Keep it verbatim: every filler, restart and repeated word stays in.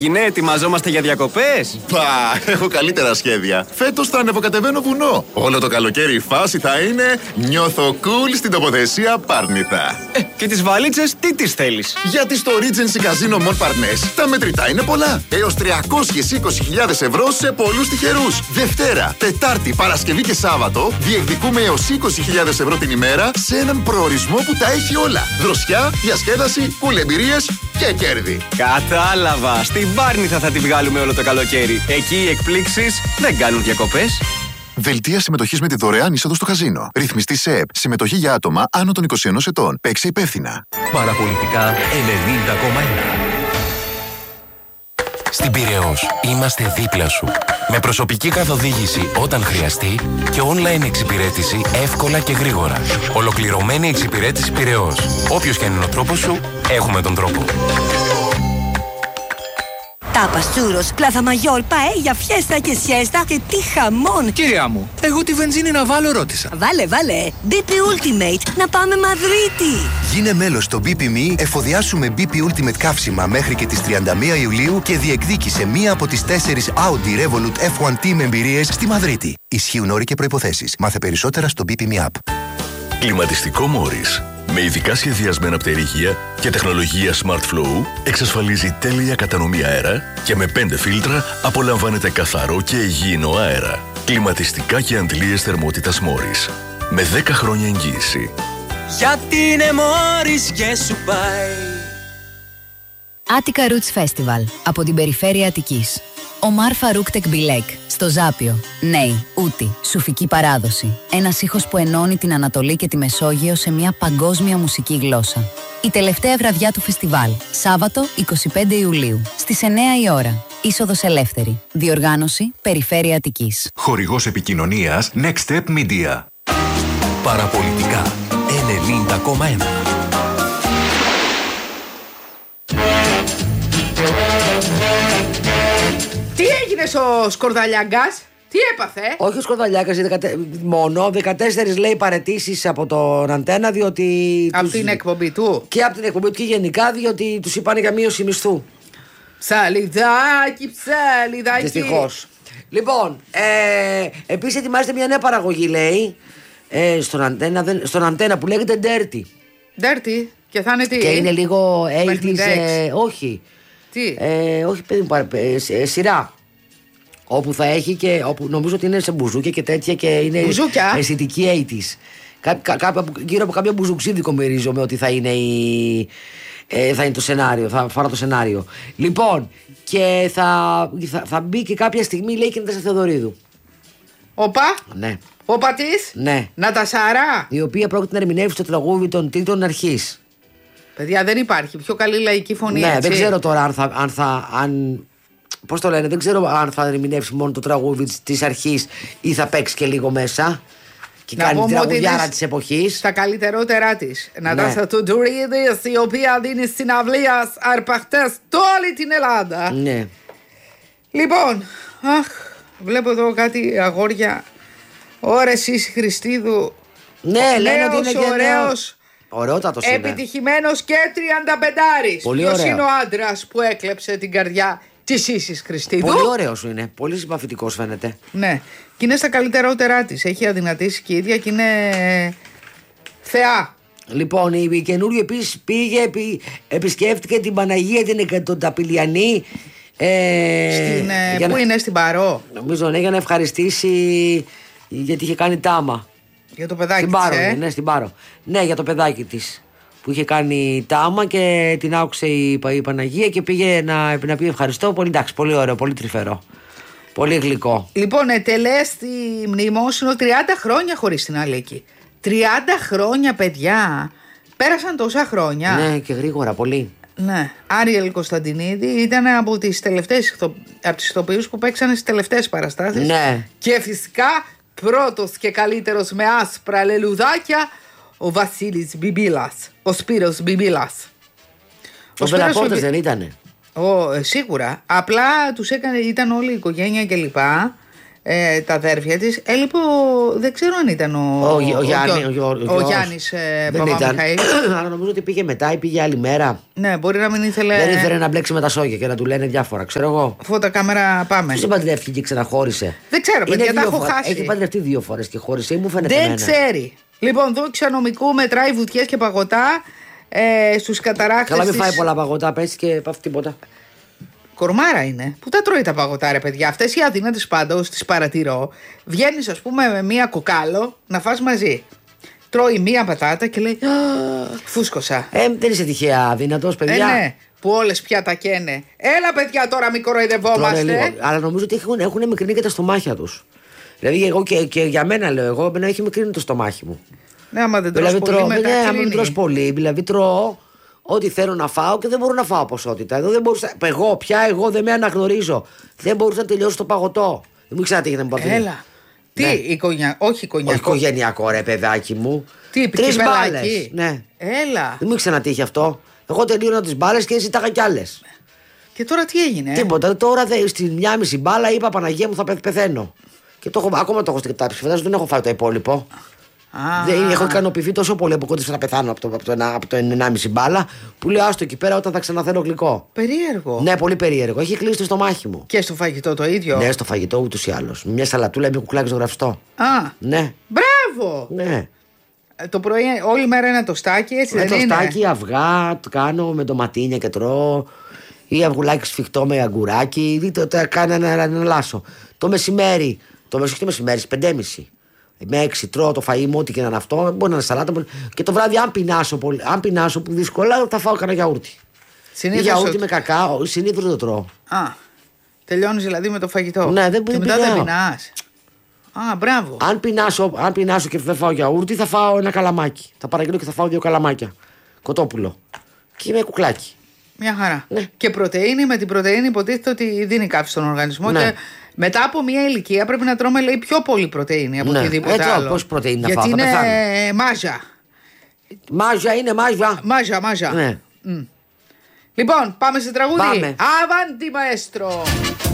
Είναι, ετοιμαζόμαστε για διακοπές. Πα, έχω καλύτερα σχέδια. Φέτος θα ανεβοκατεβαίνω βουνό. Όλο το καλοκαίρι η φάση θα είναι νιώθω cool στην τοποθεσία Πάρνηθα. Ε, και τις βαλίτσες τι τις θέλεις? Γιατί στο Regency Casino Mall Parnes τα μετρητά είναι πολλά. Έως τριακόσιες είκοσι χιλιάδες ευρώ σε πολλούς τυχερούς. Δευτέρα, Τετάρτη, Παρασκευή και Σάββατο διεκδικούμε έως είκοσι χιλιάδες ευρώ την ημέρα σε έναν προορισμό που τα έχει όλα. Δροσιά, διασκέδαση, κουλεμπειρίες και κέρδη. Κατάλαβα. Στην Πάρνηθα θα τη βγάλουμε όλο το καλοκαίρι. Εκεί οι εκπλήξεις δεν κάνουν διακοπές. Δελτία συμμετοχής με τη δωρεάν είσοδο στο καζίνο. Ρυθμιστή ΣΕΕΠ. Συμμετοχή για άτομα άνω των είκοσι ενός ετών. Παίξε υπεύθυνα. Παραπολιτικά ενενήντα κόμμα ένα. Στην Πειραιώς είμαστε δίπλα σου. Με προσωπική καθοδήγηση όταν χρειαστεί και online εξυπηρέτηση εύκολα και γρήγορα. Ολοκληρωμένη εξυπηρέτηση Πειραιώς. Όποιος και αν είναι ο τρόπος σου, έχουμε τον τρόπο. Τάπας, τσούρος, πλάθα μαγιόρ, παέλια, φιέστα και σιέστα και τι χαμόν! Κυρία μου, εγώ τη βενζίνη να βάλω ρώτησα. Βάλε, βάλε! μπι πι Ultimate, να πάμε Μαδρίτη! Γίνε μέλος στο μπι πι εμ ι, εφοδιάσου με μπι πι Ultimate καύσιμα μέχρι και τις τριάντα μία Ιουλίου και διεκδίκησε μία από τις τέσσερις Audi Revolut εφ ουάν τι με εμπειρίες στη Μαδρίτη. Ισχύουν όροι και προϋποθέσεις. Μάθε περισσότερα στο μπι πι εμ ι App. Κλιματιστικό Morris. Με ειδικά σχεδιασμένα πτερίγια και τεχνολογία Smart Flow εξασφαλίζει τέλεια κατανομή αέρα και με πέντε φίλτρα απολαμβάνετε καθαρό και υγιεινό αέρα. Κλιματιστικά και αντλίες θερμότητας Morris. Με δέκα χρόνια εγγύηση. Γιατί είναι Morris και σου πάει. Attica Roots Festival από την περιφέρεια Αττικής. Ομάρ Φαρούκ Τεκμπιλέκ, στο Ζάπιο. Νέοι, Ούτη, σουφική παράδοση. Ένας ήχος που ενώνει την Ανατολή και τη Μεσόγειο σε μια παγκόσμια μουσική γλώσσα. Η τελευταία βραδιά του φεστιβάλ, Σάββατο εικοστή πέμπτη Ιουλίου, στις εννιά η ώρα. Είσοδος ελεύθερη. Διοργάνωση, Περιφέρεια Αττικής. Χορηγός επικοινωνίας Next Step Media. Παραπολιτικά ενενήντα κόμμα ένα. Τι έγινες ο Σκορδαλιάγκας, τι έπαθε? Όχι ο Σκορδαλιάγκας, δεκατε... μόνο δεκατέσσερις λέει παραιτήσεις από τον Αντένα, διότι. Από τους... την εκπομπή του. Και από την εκπομπή του και γενικά, διότι τους είπαν για μείωση μισθού. Ψαλιδάκι, ψαλιδάκι. Δυστυχώς. Λοιπόν, ε, επίσης ετοιμάζεται μια νέα παραγωγή, λέει, ε, στον, Αντένα, δεν... στον Αντένα που λέγεται Dirty. Dirty, και θα είναι τι? Και είναι λίγο ογδόντα, ε, όχι. Τι? Ε, όχι, παιδί μου, ε, σειρά. Όπου θα έχει και. Όπου νομίζω ότι είναι σε μπουζούκια και τέτοια και είναι. Μπουζούκια. Αισθητική ογδόντα. Κά, κά, κά, γύρω από κάποιο μπουζουξίδικο μυρίζομαι ότι θα είναι, η, ε, θα είναι το σενάριο. Θα φορά το σενάριο. Λοιπόν, και θα, θα, θα μπει και κάποια στιγμή, λέει, και η Νατάσα Θεοδωρίδου. Όπα. Ναι. Όπα της. Ναι. Νατασάρα. Η οποία πρόκειται να ερμηνεύσει το τραγούδι των τίτλων αρχής. Παιδιά, δεν υπάρχει πιο καλή λαϊκή φωνή. Ναι, έτσι. δεν ξέρω τώρα αν θα. Αν θα αν, πώς το λένε, δεν ξέρω αν θα ερμηνεύσει μόνο το τραγούδι της αρχής ή θα παίξει και λίγο μέσα. Και να κάνει την τραγουδιάρα της της εποχής. Στα καλύτερότερά της. Ναι. Νατάσα Θεοδωρίδου, η οποία δίνει συναυλία αρπαχτές σε όλη την Ελλάδα. Ναι. Λοιπόν, αχ, βλέπω εδώ κάτι αγόρια. Ωρε εσείς Χριστίδου. Ναι, λένε ότι είναι ωραίος. Ωραιότατος είναι. Επιτυχημένος και τριανταπεντάρης. Πολύ Ποιος ωραίο. είναι ο άντρας που έκλεψε την καρδιά της Ίσης Χριστίδου? Πολύ ωραίος είναι. Πολύ συμπαθητικός φαίνεται. Ναι. Και είναι στα καλύτερότερά της. Έχει αδυνατήσει και η ίδια και είναι θεά. Λοιπόν, η καινούριο επίσης πήγε, επι, επισκέφτηκε την Παναγία την Εκατονταπηλιανή. Ε, στην, ε, πού να, είναι, στην Παρό? Νομίζω, ναι, για να ευχαριστήσει γιατί είχε κάνει τάμα. Για το παιδάκι στην της, Πάρο, ε? ναι, στην Πάρο. Ναι, για το παιδάκι της που είχε κάνει τάμα και την άκουσε η, η Παναγία και πήγε να, να πει ευχαριστώ. Πολύ, εντάξει, πολύ ωραίο, πολύ τρυφερό. Πολύ γλυκό. Λοιπόν, ετελέστη μνημόσυνο τριάντα χρόνια χωρίς την Αλίκη. τριάντα χρόνια, παιδιά. Πέρασαν τόσα χρόνια. Ναι, και γρήγορα, πολύ. Ναι. Άριελ Κωνσταντινίδη ήταν από τις τελευταίες, από τις ηθοποιούς που παίξανε στις τελευταίες παραστάσεις. Ναι. Και φυσικά πρώτος και καλύτερος με άσπρα λελουδάκια, ο Βασίλης Μπιμπίλας, ο Σπύρος Μπιμπίλας. Ο, ο Βελαπόρτας δεν ήτανε? Ο, ε, σίγουρα. Απλά τους έκανε, ήταν όλη η οικογένεια κλπ. ε, τα αδέρφια της. Ε, λοιπόν, δεν ξέρω αν ήταν ο, ο, ο, ο, Γιάννη, ο, ο, ο, ο Γιάννης ε, Παπαμιχαήλ. Αλλά νομίζω ότι πήγε μετά ή πήγε άλλη μέρα. Ναι, μπορεί να μην ήθελε. Δεν ήθελε να μπλέξει με τα σόγια και να του λένε διάφορα, ξέρω εγώ. Φώτα κάμερα, πάμε. Ποιος παντρεύτηκε και ξαναχώρισε. Δεν ξέρω, παιδιά, τα έχω φορά. χάσει. Έχει παντρευτεί δύο φορές και χώρισε, ή μου φαίνεται. Δεν εμένα. ξέρει. Λοιπόν, δόξα νομικού μετράει βουτιές και παγωτά ε, στους καταράκτες. Καλά, μην της... φάει πολλά παγωτά, πέσει και παύει τίποτα. Κορμάρα είναι. Πού τα τρώει τα παγωτά, ρε παιδιά. Αυτές οι αδύνατες πάντως τις παρατηρώ. Βγαίνεις, ας πούμε, με μία κοκάλο να φας μαζί. Τρώει μία πατάτα και λέει φούσκωσα. Ε, δεν είσαι τυχαία αδύνατος, παιδιά. Ε, ναι, που όλες πια τα καίνε. Έλα, παιδιά, τώρα μην κοροϊδευόμαστε. Αλλά νομίζω ότι έχουν, έχουν μικρύνει και τα στομάχια τους. Δηλαδή, εγώ και, και για μένα λέω, εγώ εμένα έχει μικρύνει το στομάχι μου. Ναι, άμα δεν τρως δηλαδή, πολύ, τρώω, μετά ναι, άμα κλείνει. δεν τρως πολύ, δηλαδή τρώω ό,τι θέλω να φάω και δεν μπορώ να φάω ποσότητα. Εδώ δεν μπορούσα, εγώ πια εγώ δεν με αναγνωρίζω. Δεν μπορούσα να τελειώσω το παγωτό. Δεν μου ξέρατε τι να μου πάρει. Έλα. Τι, Ναι. οικογενειακό, όχι οικογενειακό. Όχι οικογενειακό, ρε παιδάκι μου. Τι, Τρεις πικυπελάκι. μπάλες. Ναι. Έλα. Δεν μου ήξερα να τύχει αυτό. Εγώ τελείωνα τις μπάλες και ζητάγα κι άλλες. Και τώρα τι έγινε. Τίποτα. Τώρα δε, στην μια μισή μπάλα είπα Παναγία μου θα πεθ- πεθαίνω. Και το έχω, ακόμα το έχω στην τάψη. Φαντάζομαι δεν έχω φάει το υπόλοιπο. Α, Δεν έχω ικανοποιηθεί τόσο πολύ από κόντυψα να πεθάνω από το, από το, ένα- από το ενάμιση μπάλα που λέω άστο εκεί πέρα όταν θα ξαναθέλω γλυκό. περίεργο. Ναι, πολύ περίεργο. Έχει κλείσει το στομάχι μου. Και στο φαγητό το ίδιο. Ναι, στο φαγητό ούτω ή άλλω. Μια σαλατούλα με κουκλάκι ζωγραφιστό. Α, Ναι, μπράβο. ναι. Ε, Το πρωί όλη μέρα ένα τοστάκι, έτσι Με δεν είναι. τοστάκι, αυγά, το κάνω με ντοματίνια και τρώω. Ή αυγουλάκι σφιχτό με αγκουράκι. Δείτε, το κάνω ένα, ένα, ένα λάσο. Το μεσημέρι, το μεσημέρι, το μεσημέρι, πεντέμιση. Με έξι τρώω το φαΐ μου, ό,τι και να είναι αυτό. Μπορεί να είναι σαλάτα. μπορεί- Και το βράδυ, αν πεινάσω, πολύ, αν πεινάσω που δύσκολα, θα φάω κανένα γιαούρτι. Ή Συνήθως γιαούρτι ότι- με κακάο, συνήθως δεν το τρώω. Α, τελειώνεις δηλαδή με το φαγητό. Ναι, δεν και δεν μετά δεν πεινάω. πεινάς. Α, μπράβο. Αν πεινάσω, αν πεινάσω και δεν φάω γιαούρτι, θα φάω ένα καλαμάκι. Θα παραγγείλω και θα φάω δύο καλαμάκια. Κοτόπουλο. Και με κουκλάκι. Μια χαρά. Ναι. Και πρωτεΐνη, με την πρωτεΐνη υποτίθεται ότι δίνει καύση στον οργανισμό. Ναι. Και μετά από μια ηλικία πρέπει να τρώμε, λέει, πιο πολύ πρωτεΐνη από Ναι. οτιδήποτε Ε, τρώω, άλλο. πόση πρωτεΐνη να Γιατί φάω, θα είναι πεθάνω. μάζα. Μάζα είναι μάζα. Μάζα, μάζα. Ναι. Μμ. Λοιπόν, πάμε σε τραγούδι. Πάμε. Avanti maestro.